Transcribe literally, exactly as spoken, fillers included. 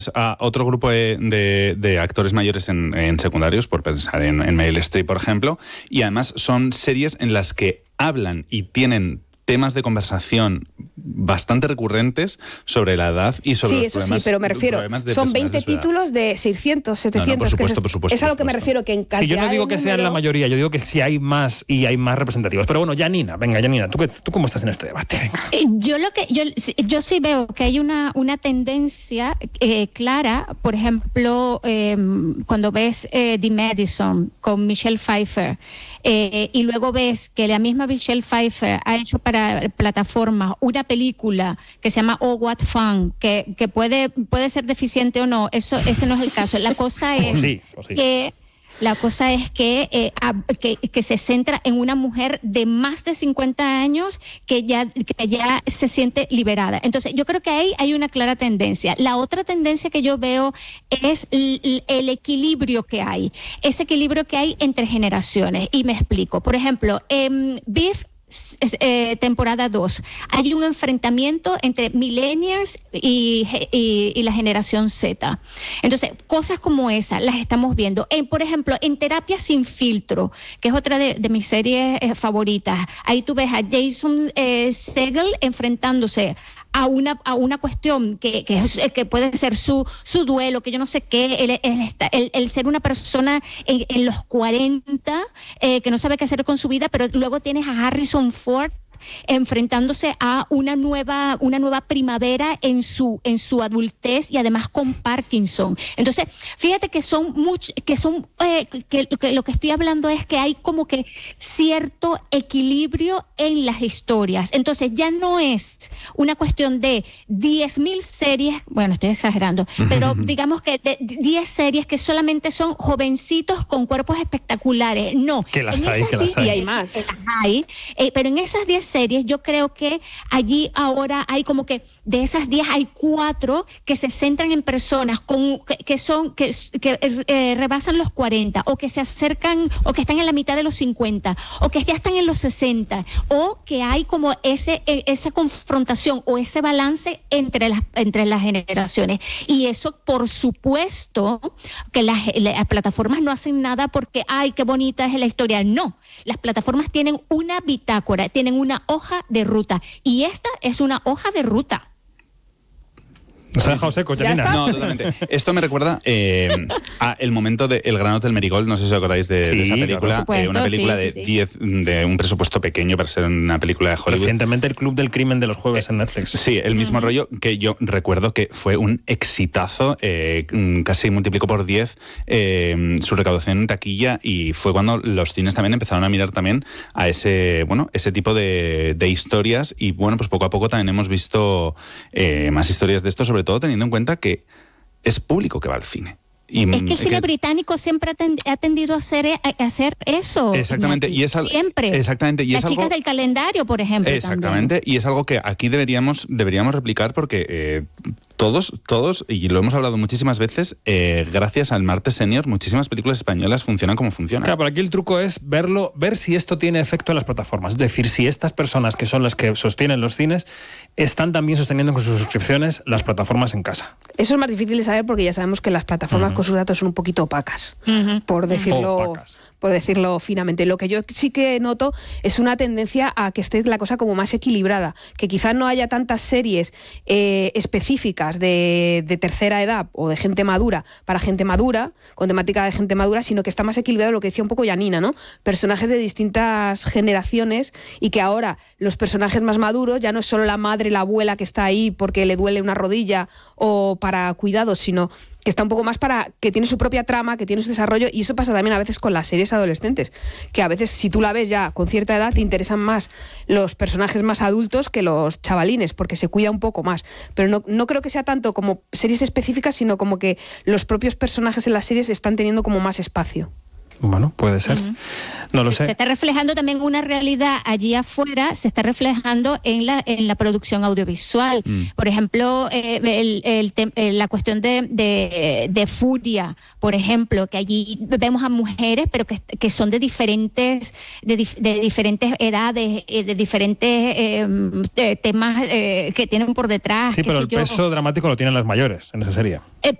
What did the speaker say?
a otro grupo de, de, de actores mayores en, en secundarios, por pensar en, en Meryl Streep, por ejemplo, y además son series en las que hablan y tienen temas de conversación bastante recurrentes sobre la edad y sobre sí, los eso problemas. Sí, pero me refiero, son veinte de títulos de seiscientos, setecientos. No, no, por supuesto, que por supuesto. Es a lo que por me refiero, que en cantidad. Sí, yo no digo que sean la mayoría, yo digo que sí hay más y hay más representativos. Pero bueno, Janina, venga, Janina, ¿tú, ¿tú cómo estás en este debate? Venga. Yo lo que yo, yo sí veo que hay una, una tendencia eh, clara, por ejemplo, eh, cuando ves eh, The Madison con Michelle Pfeiffer, eh, y luego ves que la misma Michelle Pfeiffer ha hecho para plataformas una película que se llama Oh What Fun, que, que puede, puede ser deficiente o no, eso, ese no es el caso. La cosa es oh, sí, oh, sí. que La cosa es que, eh, a, que, que se centra en una mujer de más de cincuenta años que ya, que ya se siente liberada. Entonces, yo creo que ahí hay una clara tendencia. La otra tendencia que yo veo es el, el equilibrio que hay, ese equilibrio que hay entre generaciones. Y me explico. Por ejemplo, en Beef, Eh, temporada dos, hay un enfrentamiento entre millennials y, y, y la generación Z. Entonces, cosas como esas las estamos viendo. En, por ejemplo, en Terapia Sin Filtro, que es otra de, de mis series eh, favoritas, ahí tú ves a Jason eh, Segel enfrentándose a una a una cuestión que, que, es, que puede ser su su duelo, que yo no sé qué, el, el, el, el ser una persona en, en los cuarenta eh, que no sabe qué hacer con su vida, pero luego tienes a Harrison Ford enfrentándose a una nueva una nueva primavera en su en su adultez y además con Parkinson. Entonces, fíjate que son much, que son eh, que, que lo que estoy hablando es que hay como que cierto equilibrio en las historias. Entonces, ya no es una cuestión de diez mil series, bueno, estoy exagerando, pero digamos que de diez series que solamente son jovencitos con cuerpos espectaculares. No, que las en hay, esas que las hay. Y hay más. Que las hay, eh, pero en esas diez series yo creo que allí ahora hay como que de esas diez hay cuatro que se centran en personas con que, que son que, que eh, rebasan los cuarenta o que se acercan o que están en la mitad de los cincuenta o que ya están en los sesenta o que hay como ese eh, esa confrontación o ese balance entre las entre las generaciones. Y eso, por supuesto, que las, las plataformas no hacen nada porque ay, qué bonita es la historia. No, las plataformas tienen una bitácora, tienen una hoja de ruta y esta es una hoja de ruta. Nos ha dejado seco, Janina. No, totalmente. Esto me recuerda eh, a el momento de El Gran Hotel Marigold, no sé si os acordáis de, sí, de esa película. Por supuesto, eh, una película sí, de, sí, sí. diez, de un presupuesto pequeño para ser una película de Hollywood. Recientemente El Club del Crimen de los Jueves en Netflix. Sí, el mismo uh-huh. rollo que yo recuerdo que fue un exitazo, eh, casi multiplicó por diez eh, su recaudación en taquilla y fue cuando los cines también empezaron a mirar también a ese, bueno, ese tipo de, de historias y bueno, pues poco a poco también hemos visto eh, más historias de esto, sobre todo teniendo en cuenta que es público que va al cine. Y es que el cine que, británico siempre ha tendido a hacer, a hacer eso. Exactamente. Iñaki, y es al, siempre. Exactamente. Y Las es chicas algo, del calendario, por ejemplo. Exactamente. También. Y es algo que aquí deberíamos, deberíamos replicar porque eh, todos, todos, y lo hemos hablado muchísimas veces, eh, gracias al Martes Senior, muchísimas películas españolas funcionan como funcionan. Claro, pero aquí el truco es verlo, ver si esto tiene efecto en las plataformas. Es decir, si estas personas que son las que sostienen los cines están también sosteniendo con sus suscripciones las plataformas en casa. Eso es más difícil de saber porque ya sabemos que las plataformas uh-huh. con sus datos son un poquito opacas, uh-huh. por decirlo opacas. por decirlo finamente. Lo que yo sí que noto es una tendencia a que esté la cosa como más equilibrada, que quizás no haya tantas series eh, específicas de, de tercera edad o de gente madura para gente madura, con temática de gente madura, sino que está más equilibrado lo que decía un poco Janina, ¿no? Personajes de distintas generaciones y que ahora los personajes más maduros ya no es solo la madre, la abuela que está ahí porque le duele una rodilla o para cuidados, sino que está un poco más para que tiene su propia trama, que tiene su desarrollo, y eso pasa también a veces con las series adolescentes, que a veces si tú la ves ya con cierta edad te interesan más los personajes más adultos que los chavalines, porque se cuida un poco más, pero no, no creo que sea tanto como series específicas, sino como que los propios personajes en las series están teniendo como más espacio. Bueno, puede ser. Uh-huh. No lo se, sé. Se está reflejando también una realidad allí afuera, se está reflejando en la en la producción audiovisual. Mm. Por ejemplo, eh, el, el te, la cuestión de, de, de Furia, por ejemplo, que allí vemos a mujeres, pero que, que son de diferentes de, dif, de diferentes edades, de diferentes eh, de temas eh, que tienen por detrás. Sí, pero el yo. peso dramático lo tienen las mayores en esa serie. Eh,